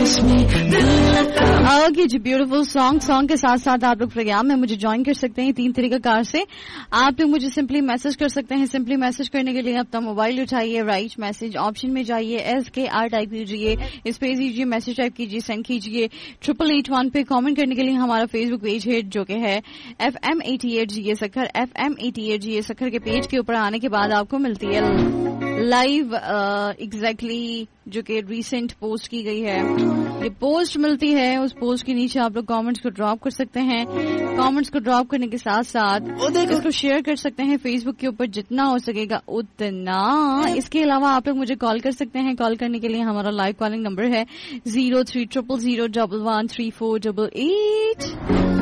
Okay जी, beautiful song के साथ साथ आप लोग प्रोग्राम में मुझे ज्वाइन कर सकते हैं 3 तरीका कार से। आप लोग मुझे सिंपली मैसेज कर सकते हैं। सिंपली मैसेज करने के लिए अपना मोबाइल उठाइए, राइट मैसेज ऑप्शन में जाइए, SKR टाइप कीजिए, स्पेस दीजिए, मैसेज टाइप कीजिए, सेंड कीजिए 8881 पे। कमेंट करने के लिए हमारा फेसबुक पेज है जो कि है FM 88 GA Sukkur. FM 88 GA Sukkur के पेज के ऊपर आने के बाद आपको मिलती है लाइव एग्जैक्टली जो कि रिसेंट पोस्ट की गई है। ये पोस्ट मिलती है, उस पोस्ट के नीचे आप लोग कमेंट्स को ड्रॉप कर सकते हैं। कमेंट्स को ड्रॉप करने के साथ साथ इसको शेयर कर सकते हैं फेसबुक के ऊपर जितना हो सकेगा उतना। इसके अलावा आप लोग मुझे कॉल कर सकते हैं। कॉल करने के लिए हमारा लाइव कॉलिंग नंबर है 030001134888।